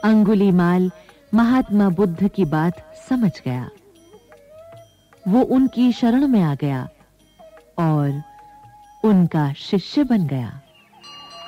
अंगुलीमाल महात्मा बुद्ध की बात समझ गया। वो उनकी शरण में आ गया और उनका शिष्य बन गया।